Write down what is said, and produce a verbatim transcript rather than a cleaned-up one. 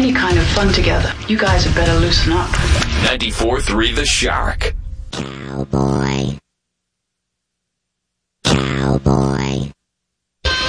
any kind of fun together. You guys had better loosen up. ninety-four point three The Shark. Cowboy.